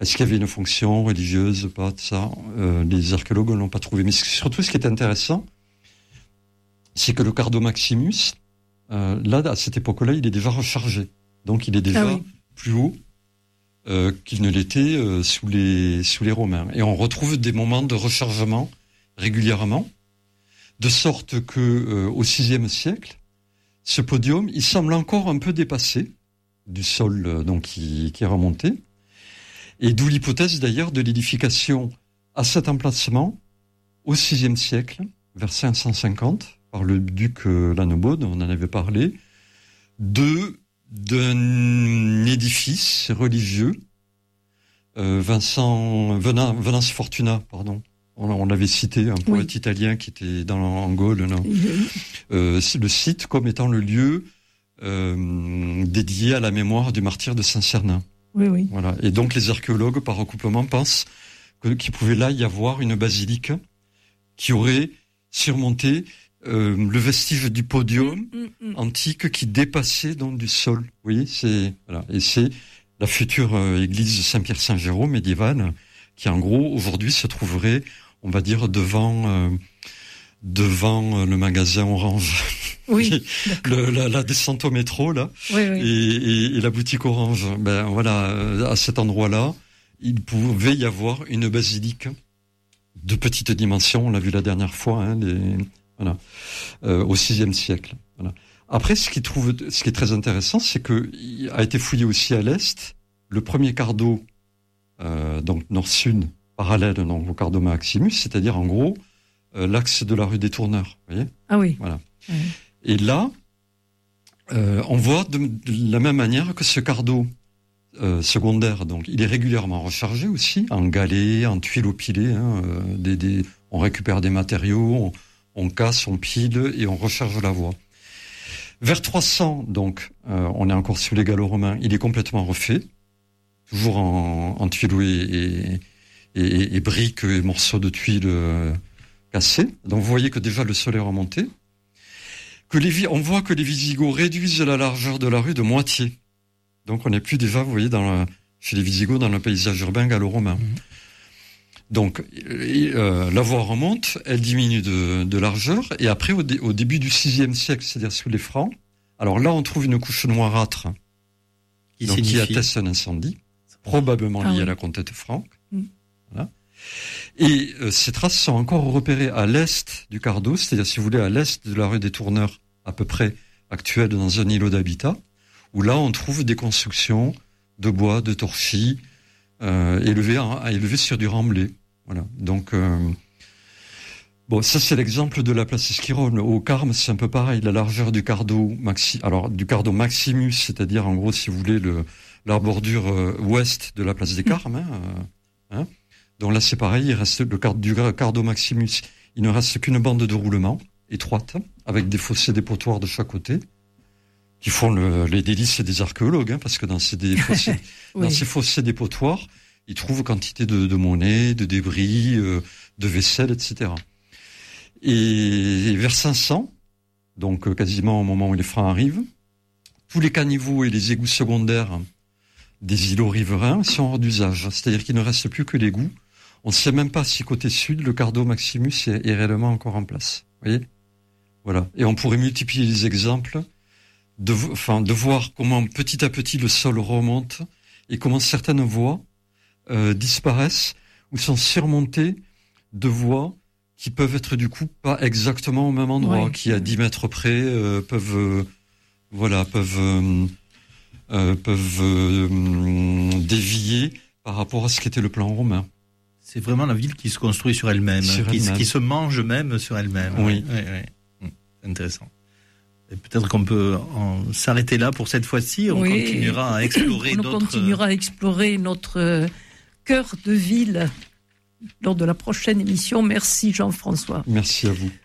Est-ce qu'il y avait une fonction religieuse, pas de ça? Les archéologues ne l'ont pas trouvé. Mais surtout, ce qui est intéressant, c'est que le Cardo Maximus, là, à cette époque-là, il est déjà rechargé. Donc, il est déjà plus haut qu'il ne l'était sous les Romains. Et on retrouve des moments de rechargement régulièrement, de sorte que au VIe siècle, ce podium, il semble encore un peu dépassé du sol donc qui est remonté. Et d'où l'hypothèse d'ailleurs de l'édification à cet emplacement au VIe siècle, vers 550, par le duc Lannemode, on en avait parlé, d'un édifice religieux, Venance Fortuna, pardon. On l'avait cité, un poète italien qui était en Gaule, le site comme étant le lieu dédié à la mémoire du martyr de Saint-Cernin. Oui. Voilà. Et donc les archéologues, par recouplement, pensent qu'il pouvait là y avoir une basilique qui aurait surmonté le vestige du podium antique qui dépassait donc du sol. Vous voyez, et c'est la future église Saint-Pierre-Saint-Jérôme médiévale qui, en gros, aujourd'hui se trouverait, on va dire, devant le magasin Orange. Oui, la descente au métro, là. Oui. Et la boutique Orange. Ben, voilà, à cet endroit-là, il pouvait y avoir une basilique de petite dimension, on l'a vu la dernière fois, au VIe siècle. Voilà. Après, ce qui est très intéressant, c'est que il a été fouillé aussi à l'est le premier cardo, donc nord-sud, parallèle donc au Cardo Maximus, c'est-à-dire en gros l'axe de la rue des Tourneurs. Vous voyez ? Ah oui. Voilà. Oui. Et là, on voit de la même manière que ce cardo secondaire, donc il est régulièrement rechargé aussi en galets, en tuiles au pilet. On récupère des matériaux, on casse, on pile et on recharge la voie. Vers 300, donc, on est encore sous les gallo-romains, il est complètement refait, toujours en tuiles et briques et morceaux de tuiles cassés. Donc vous voyez que déjà le sol est remonté. On voit que les Visigoths réduisent la largeur de la rue de moitié. Donc on n'est plus déjà, vous voyez, chez les Visigoths, dans le paysage urbain gallo-romain. Donc la voie remonte, elle diminue de largeur, et après au début du VIe siècle, c'est-à-dire sous les Francs, alors là on trouve une couche noirâtre qui atteste un incendie, probablement lié à la conquête franque. Voilà. Et ces traces sont encore repérées à l'est du Cardo, c'est-à-dire si vous voulez à l'est de la rue des Tourneurs, à peu près actuelle, dans un îlot d'habitat, où là on trouve des constructions de bois, de torchis, élevées sur du remblai. Voilà. Donc ça c'est l'exemple de la place Esquirol. Au Carme, c'est un peu pareil. La largeur du Cardo Maximus, c'est-à-dire en gros, si vous voulez, la bordure ouest de la place des Carmes. Donc là c'est pareil. Il reste du Cardo Maximus. Il ne reste qu'une bande de roulement étroite, avec des fossés dépotoirs de chaque côté, qui font les délices des archéologues, parce que dans ces fossés dépotoirs, ils trouvent quantité de monnaie, de débris, de vaisselle, etc. Et vers 500, donc quasiment au moment où les Francs arrivent, tous les caniveaux et les égouts secondaires des îlots riverains sont hors d'usage. C'est-à-dire qu'il ne reste plus que l'égout. On ne sait même pas si côté sud, le Cardo Maximus est réellement encore en place. Vous voyez ? Voilà. Et on pourrait multiplier les exemples de voir comment petit à petit le sol remonte et comment certaines voies disparaissent ou sont surmontées de voies qui peuvent être du coup pas exactement au même endroit, qui à 10 mètres près peuvent dévier par rapport à ce qu'était le plan romain. C'est vraiment la ville qui se construit sur elle-même, qui se mange même sur elle-même. Oui. Intéressant. Et peut-être qu'on peut s'arrêter là pour cette fois-ci. On continuera à explorer On continuera à explorer notre cœur de ville lors de la prochaine émission. Merci Jean-François. Merci à vous.